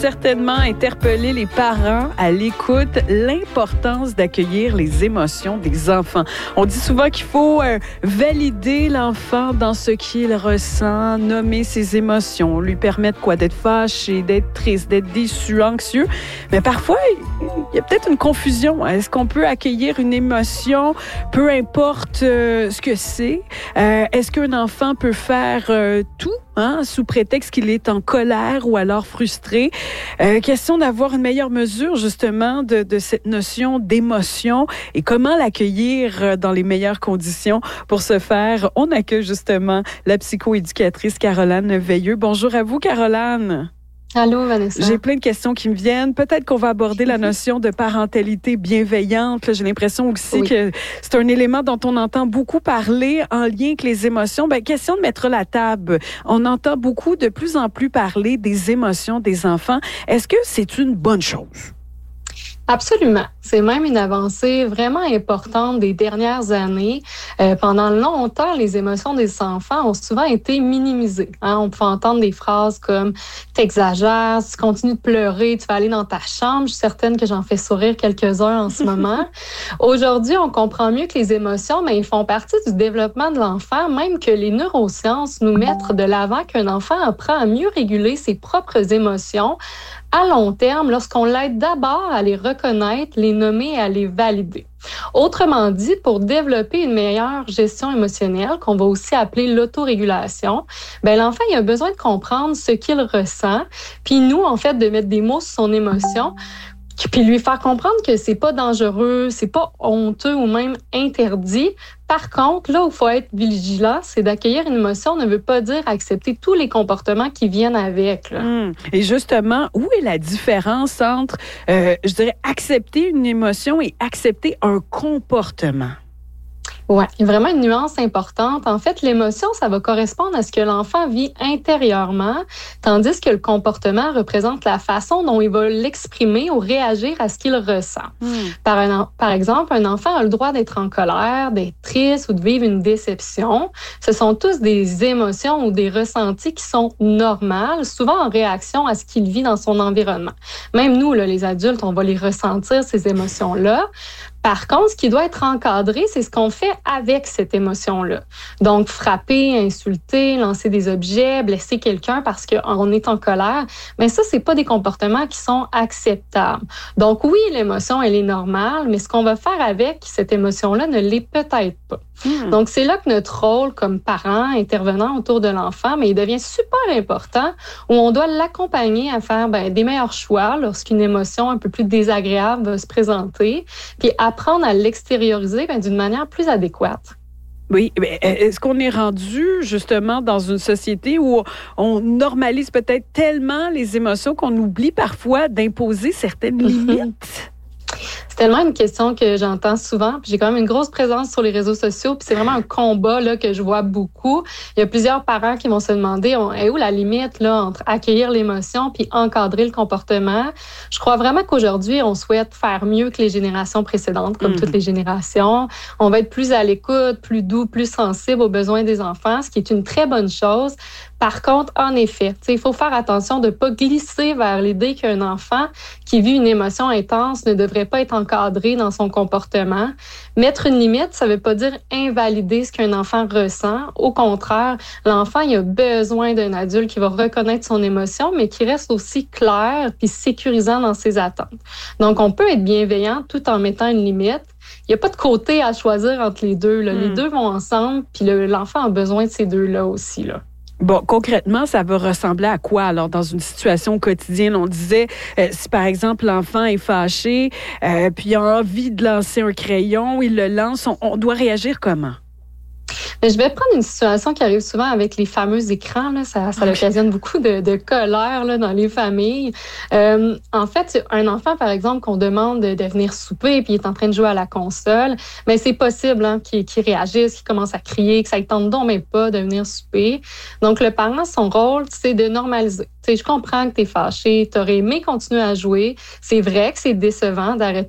certainement interpeller les parents à l'écoute, l'importance d'accueillir les émotions des enfants. On dit souvent qu'il faut valider l'enfant dans ce qu'il ressent, nommer ses émotions, lui permettre d'être fâché, d'être triste, d'être déçu, anxieux. Mais parfois, il y a peut-être une confusion. Est-ce qu'on peut accueillir une émotion, peu importe ce que c'est? Est-ce qu'un enfant peut faire tout? Sous prétexte qu'il est en colère ou alors frustré. Question d'avoir une meilleure mesure justement de cette notion d'émotion et comment l'accueillir dans les meilleures conditions. Pour ce faire, on accueille justement la psychoéducatrice Caroline Veilleux. Bonjour à vous, Caroline. Allô, Vanessa. J'ai plein de questions qui me viennent. Peut-être qu'on va aborder la notion de parentalité bienveillante. Là, j'ai l'impression aussi que c'est un élément dont on entend beaucoup parler en lien avec les émotions. Question de mettre la table. On entend beaucoup, de plus en plus parler des émotions des enfants. Est-ce que c'est une bonne chose? Absolument. C'est même une avancée vraiment importante des dernières années. Pendant longtemps, les émotions des enfants ont souvent été minimisées. On peut entendre des phrases comme « t'exagères, si tu continues de pleurer, tu vas aller dans ta chambre ». Je suis certaine que j'en fais sourire quelques-uns en ce moment. Aujourd'hui, on comprend mieux que les émotions, mais ils font partie du développement de l'enfant, même que les neurosciences nous mettent de l'avant qu'un enfant apprend à mieux réguler ses propres émotions à long terme lorsqu'on l'aide d'abord à les reconnaître, les nommer et à les valider. Autrement dit, pour développer une meilleure gestion émotionnelle, qu'on va aussi appeler l'autorégulation, l'enfant il a besoin de comprendre ce qu'il ressent, puis nous, en fait, de mettre des mots sur son émotion, puis lui faire comprendre que c'est pas dangereux, c'est pas honteux ou même interdit. Par contre, là où il faut être vigilant, c'est d'accueillir une émotion ne veut pas dire accepter tous les comportements qui viennent avec. Là. Et justement, où est la différence entre, je dirais, accepter une émotion et accepter un comportement? Oui, il y a vraiment une nuance importante. En fait, l'émotion, ça va correspondre à ce que l'enfant vit intérieurement, tandis que le comportement représente la façon dont il va l'exprimer ou réagir à ce qu'il ressent. Par exemple, un enfant a le droit d'être en colère, d'être triste ou de vivre une déception. Ce sont tous des émotions ou des ressentis qui sont normales, souvent en réaction à ce qu'il vit dans son environnement. Même nous, là, les adultes, on va les ressentir, ces émotions-là. Par contre, ce qui doit être encadré, c'est ce qu'on fait avec cette émotion-là. Donc, frapper, insulter, lancer des objets, blesser quelqu'un parce qu'on est en colère, mais ça, c'est pas des comportements qui sont acceptables. Donc, oui, l'émotion, elle est normale, mais ce qu'on va faire avec cette émotion-là ne l'est peut-être pas. Donc, c'est là que notre rôle comme parent, intervenant autour de l'enfant, mais il devient super important où on doit l'accompagner à faire des meilleurs choix lorsqu'une émotion un peu plus désagréable va se présenter, puis apprendre à l'extérioriser d'une manière plus adéquate. Oui, mais est-ce qu'on est rendu justement dans une société où on normalise peut-être tellement les émotions qu'on oublie parfois d'imposer certaines limites? C'est tellement une question que j'entends souvent. Puis j'ai quand même une grosse présence sur les réseaux sociaux. Puis c'est vraiment un combat là, que je vois beaucoup. Il y a plusieurs parents qui vont se demander est où la limite là, entre accueillir l'émotion puis encadrer le comportement. Je crois vraiment qu'aujourd'hui, on souhaite faire mieux que les générations précédentes, comme toutes les générations. On va être plus à l'écoute, plus doux, plus sensible aux besoins des enfants, ce qui est une très bonne chose. Par contre, en effet, il faut faire attention de ne pas glisser vers l'idée qu'un enfant qui vit une émotion intense ne devrait pas être encadré dans son comportement. Mettre une limite, ça ne veut pas dire invalider ce qu'un enfant ressent. Au contraire, l'enfant il a besoin d'un adulte qui va reconnaître son émotion, mais qui reste aussi clair puis sécurisant dans ses attentes. Donc, on peut être bienveillant tout en mettant une limite. Il n'y a pas de côté à choisir entre les deux. Là. Les deux vont ensemble, puis l'enfant a besoin de ces deux-là aussi. Là. Bon, concrètement, ça va ressembler à quoi? Alors, dans une situation quotidienne, on disait, si par exemple l'enfant est fâché, puis il a envie de lancer un crayon, il le lance, on doit réagir comment? Je vais prendre une situation qui arrive souvent avec les fameux écrans. Là. Ça occasionne beaucoup de colère là, dans les familles. En fait, un enfant, par exemple, qu'on demande de venir souper puis il est en train de jouer à la console, mais c'est possible qu'il réagisse, qu'il commence à crier, que ça ne tente donc même pas de venir souper. Donc, le parent, son rôle, c'est de normaliser. Je comprends que tu es fâché, tu aurais aimé continuer à jouer. C'est vrai que c'est décevant d'arrêter